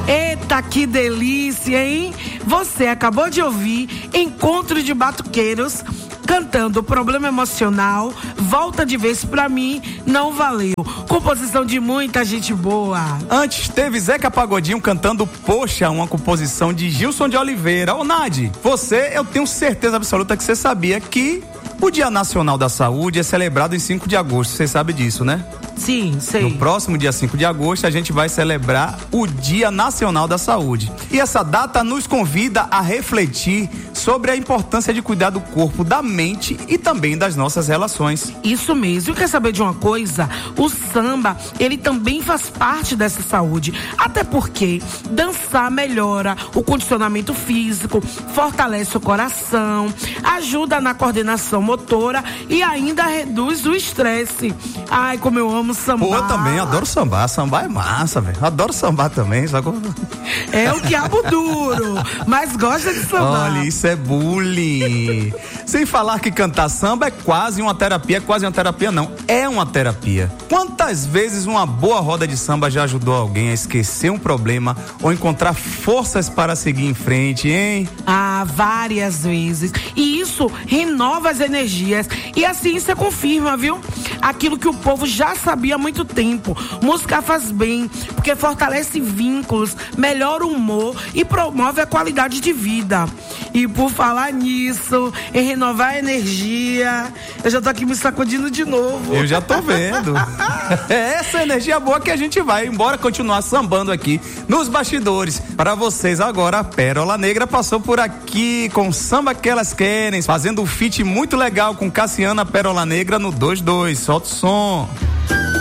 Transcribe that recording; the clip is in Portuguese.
Eita, que delícia, hein? Você acabou de ouvir Encontro de Batuqueiros cantando Problema Emocional, Volta de Vez Pra Mim, Não Valeu. Composição de muita gente boa. Antes teve Zeca Pagodinho cantando Poxa, uma composição de Gilson de Oliveira. Ô Nadi, eu tenho certeza absoluta que você sabia que o Dia Nacional da Saúde é celebrado em 5 de agosto, você sabe disso, né? Sim, sei. No próximo dia 5 de agosto a gente vai celebrar o Dia Nacional da Saúde. E essa data nos convida a refletir sobre a importância de cuidar do corpo, da mente e também das nossas relações. Isso mesmo. E quer saber de uma coisa? O samba, ele também faz parte dessa saúde. Até porque dançar melhora o condicionamento físico, fortalece o coração, ajuda na coordenação motora e ainda reduz o estresse. Ai, como eu amo sambar. Pô, eu também adoro sambar. Sambar é massa, velho. Adoro sambar também, sabe? É o quiabo duro, mas gosta de sambar. Olha, isso é bullying. Sem falar que cantar samba é quase uma terapia não, é uma terapia. Quantas vezes uma boa roda de samba já ajudou alguém a esquecer um problema ou encontrar forças para seguir em frente, hein? Ah, várias vezes. E isso renova as energias. E a ciência confirma, viu? Aquilo que o povo já sabia há muito tempo. Música faz bem, porque fortalece vínculos, melhora o humor e promove a qualidade de vida. E por falar nisso, em renovar a energia, eu já tô aqui me sacudindo de novo. Eu já tô vendo. É essa energia boa que a gente vai embora continuar sambando aqui nos bastidores. Para vocês agora, a Pérola Negra passou por aqui com Samba Que Elas Querem, fazendo um feat muito legal com Cassiana Pérola Negra no 2-2. Solta o som.